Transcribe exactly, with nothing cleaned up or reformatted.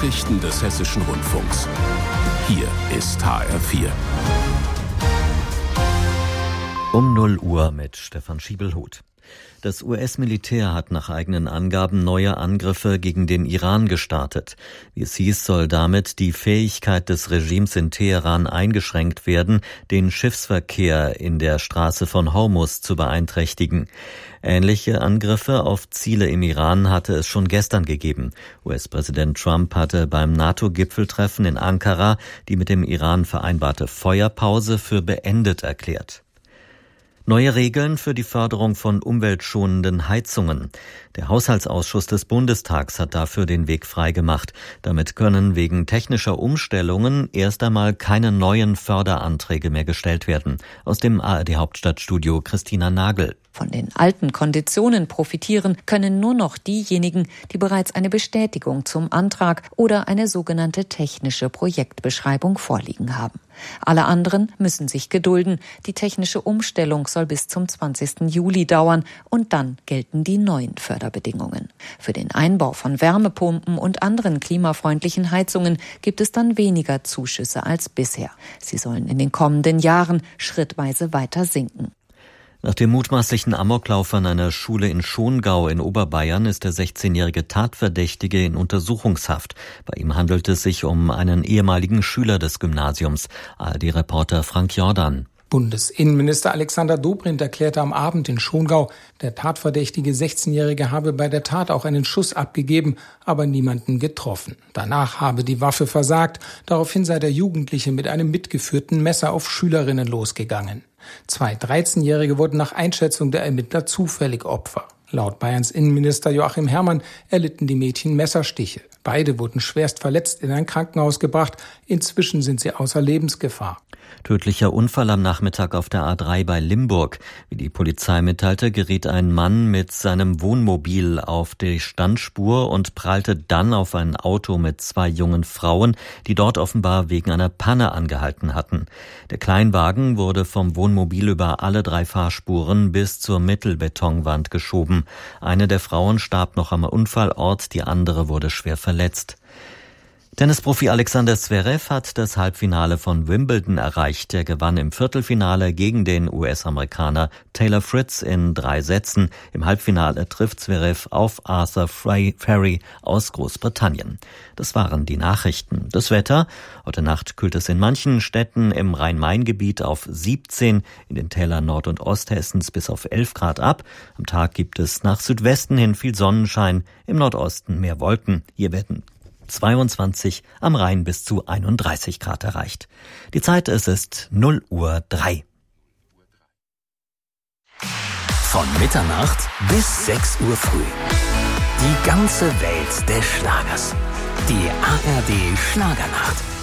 Nachrichten des Hessischen Rundfunks. Hier ist H R vier. Um null Uhr mit Stefan Schiebelhuth. Das U S-Militär hat nach eigenen Angaben neue Angriffe gegen den Iran gestartet. Wie es hieß, soll damit die Fähigkeit des Regimes in Teheran eingeschränkt werden, den Schiffsverkehr in der Straße von Hormuz zu beeinträchtigen. Ähnliche Angriffe auf Ziele im Iran hatte es schon gestern gegeben. U S-Präsident Trump hatte beim NATO-Gipfeltreffen in Ankara die mit dem Iran vereinbarte Feuerpause für beendet erklärt. Neue Regeln für die Förderung von umweltschonenden Heizungen. Der Haushaltsausschuss des Bundestags hat dafür den Weg freigemacht. Damit können wegen technischer Umstellungen erst einmal keine neuen Förderanträge mehr gestellt werden. Aus dem A R D-Hauptstadtstudio Christina Nagel. Von den alten Konditionen profitieren können nur noch diejenigen, die bereits eine Bestätigung zum Antrag oder eine sogenannte technische Projektbeschreibung vorliegen haben. Alle anderen müssen sich gedulden. Die technische Umstellung soll bis zum zwanzigsten Juli dauern und dann gelten die neuen Förderbedingungen. Für den Einbau von Wärmepumpen und anderen klimafreundlichen Heizungen gibt es dann weniger Zuschüsse als bisher. Sie sollen in den kommenden Jahren schrittweise weiter sinken. Nach dem mutmaßlichen Amoklauf an einer Schule in Schongau in Oberbayern ist der sechzehnjährige Tatverdächtige in Untersuchungshaft. Bei ihm handelt es sich um einen ehemaligen Schüler des Gymnasiums. A R D-Reporter Frank Jordan. Bundesinnenminister Alexander Dobrindt erklärte am Abend in Schongau, der tatverdächtige sechzehnjährige habe bei der Tat auch einen Schuss abgegeben, aber niemanden getroffen. Danach habe die Waffe versagt. Daraufhin sei der Jugendliche mit einem mitgeführten Messer auf Schülerinnen losgegangen. Zwei dreizehnjährige wurden nach Einschätzung der Ermittler zufällig Opfer. Laut Bayerns Innenminister Joachim Herrmann erlitten die Mädchen Messerstiche. Beide wurden schwerst verletzt in ein Krankenhaus gebracht. Inzwischen sind sie außer Lebensgefahr. Tödlicher Unfall am Nachmittag auf der A drei bei Limburg. Wie die Polizei mitteilte, geriet ein Mann mit seinem Wohnmobil auf die Standspur und prallte dann auf ein Auto mit zwei jungen Frauen, die dort offenbar wegen einer Panne angehalten hatten. Der Kleinwagen wurde vom Wohnmobil über alle drei Fahrspuren bis zur Mittelbetonwand geschoben. Eine der Frauen starb noch am Unfallort, die andere wurde schwer verletzt. Tennisprofi Alexander Zverev hat das Halbfinale von Wimbledon erreicht. Er gewann im Viertelfinale gegen den U S-Amerikaner Taylor Fritz in drei Sätzen. Im Halbfinale trifft Zverev auf Arthur Ferry aus Großbritannien. Das waren die Nachrichten. Das Wetter: Heute Nacht kühlt es in manchen Städten im Rhein-Main-Gebiet auf siebzehn, in den Tälern Nord- und Osthessens bis auf elf Grad ab. Am Tag gibt es nach Südwesten hin viel Sonnenschein, im Nordosten mehr Wolken. Hier werden zweiundzwanzig, am Rhein bis zu einunddreißig Grad erreicht. Die Zeit, es ist null Uhr drei. Von Mitternacht bis sechs Uhr früh. Die ganze Welt des Schlagers. Die A R D Schlagernacht.